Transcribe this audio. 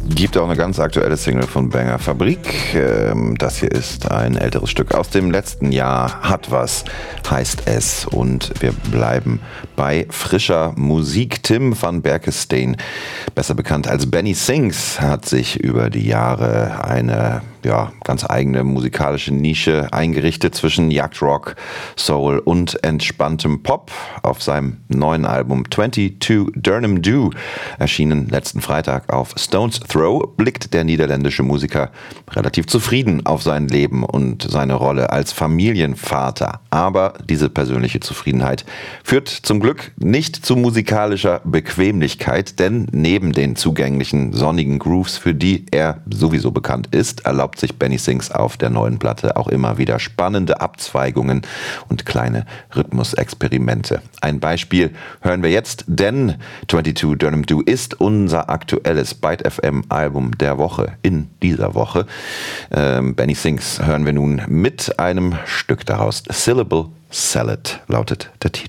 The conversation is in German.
Gibt auch eine ganz aktuelle Single von Banger Fabrik. Das hier ist ein älteres Stück aus dem letzten Jahr. Hat was, heißt es. Und wir bleiben bei frischer Musik. Tim van Berkestein, besser bekannt als Benny Sings, hat sich über die Jahre eine ganz eigene musikalische Nische eingerichtet zwischen Jagdrock, Soul und entspanntem Pop. Auf seinem neuen Album 22 Durham Do, erschienen letzten Freitag auf Stones Throw, blickt der niederländische Musiker relativ zufrieden auf sein Leben und seine Rolle als Familienvater. Aber diese persönliche Zufriedenheit führt zum Glück nicht zu musikalischer Bequemlichkeit, denn neben den zugänglichen sonnigen Grooves, für die er sowieso bekannt ist, erlaubt sich Benny Sings auf der neuen Platte auch immer wieder spannende Abzweigungen und kleine Rhythmusexperimente. Ein Beispiel hören wir jetzt, denn 22 Durham Do ist unser aktuelles Byte FM Album der Woche in dieser Woche. Benny Sings hören wir nun mit einem Stück daraus. Syllable Salad lautet der Titel.